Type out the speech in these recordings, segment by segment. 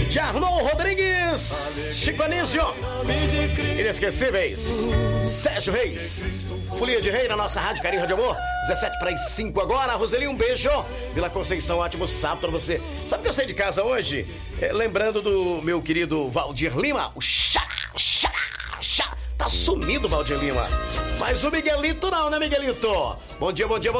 Jarnon Rodrigues, Chico Anísio, Inesquecíveis, Sérgio Reis, Folia de Rei na nossa Rádio Carinho Rádio Amor, 17:05 agora. Roseli, um beijo. Vila Conceição, ótimo sábado pra você. Sabe que eu saí de casa hoje? Lembrando do meu querido Valdir Lima, o Xará. Tá sumido o Valdir Lima. Mas o Miguelito não, né, Miguelito? Bom dia. Bom dia,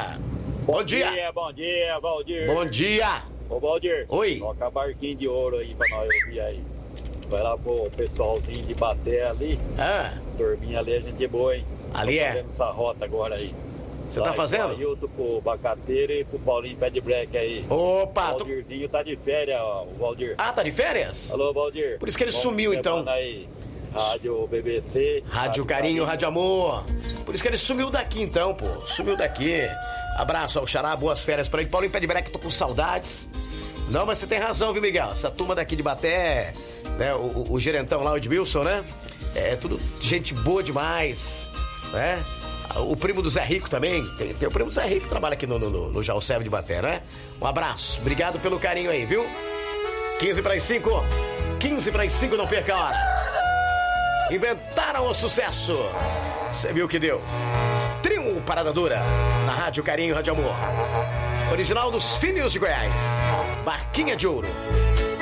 Valdir. Bom dia. Ô, Valdir. Oi. Toca barquinho de ouro aí pra nós ouvir aí. Vai lá pro pessoalzinho de Baté ali. Turminha ali, a gente é boa, hein? Ali Tô fazendo essa rota agora aí. Você tá fazendo? Pro Ailton, pro Bacateiro e pro Paulinho Pé de Break aí. Opa! O Valdirzinho tá de férias, ó, o Valdir. Ah, tá de férias? Alô, Valdir. Por isso que ele sumiu, então. Aí. Rádio BBC. Rádio Carinho, Rádio Amor. Por isso que ele sumiu daqui, então, pô. Sumiu daqui. Abraço ao Xará, boas férias pra ele. Paulinho Pé de Break, tô com saudades. Não, mas você tem razão, viu, Miguel? Essa turma daqui de Baté, né? O gerentão lá, o Edmilson, né? É tudo gente boa demais, né? O primo do Zé Rico também. Tem o primo do Zé Rico que trabalha aqui no Jalceve de Baté, né? Um abraço. Obrigado pelo carinho aí, viu? 15:05. 15:05, não perca a hora. Inventaram o sucesso. Você viu o que deu? Trio Parada Dura, na Rádio Carinho, Rádio Amor. Original dos Filhos de Goiás. Barquinha de Ouro.